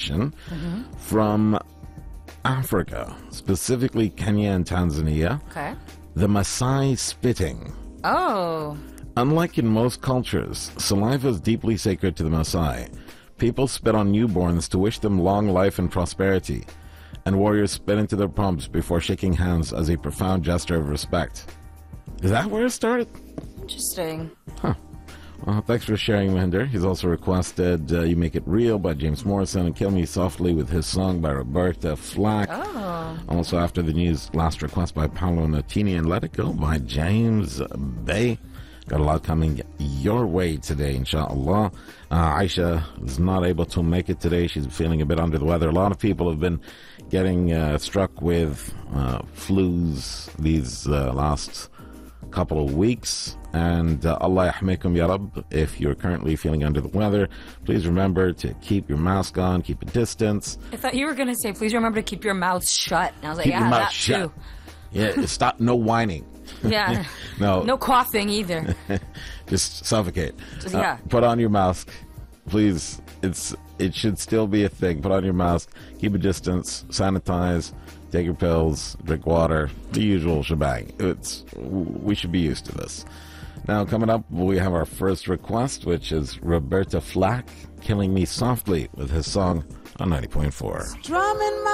information from Africa, specifically Kenya and Tanzania. Okay. The Maasai spitting. Oh. Unlike in most cultures, saliva is deeply sacred to the Maasai. People spit on newborns to wish them long life and prosperity, and warriors spit into their palms before shaking hands as a profound gesture of respect. Is that where it started? Interesting. Huh. Well, thanks for sharing, Mahinder. He's also requested You Make It Real by James Morrison and Kill Me Softly with his song by Roberta Flack. Oh. Also, after the news, last request by Paolo Nutini and Let It Go by James Bay. Got a lot coming your way today, inshallah. Aisha is not able to make it today. She's feeling a bit under the weather. A lot of people have been getting struck with flus these last couple of weeks. And Allah yahmikum ya Rab. If you're currently feeling under the weather, please remember to keep your mask on, keep a distance. I thought you were going to say, please remember to keep your mouth shut. And I was like, Keep your yeah, mouth that shut. too. Yeah, stop, no whining. Yeah. No coughing either. Just suffocate. Yeah. Put on your mask, please. It should still be a thing. Put on your mask, keep a distance, sanitize, take your pills, drink water, the usual shebang. We should be used to this. Now, coming up, we have our first request, which is Roberta Flack, Killing Me Softly, with his song on 90.4. Drumming my